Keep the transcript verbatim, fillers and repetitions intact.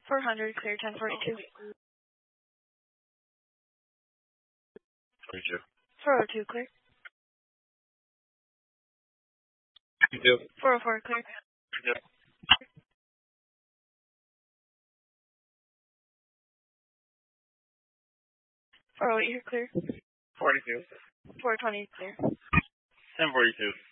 four hundred clear, ten forty-two. forty-two. four oh two clear. fifty-two. four oh four clear. Yep. four oh eight clear. forty-two. four twenty clear. ten forty-two.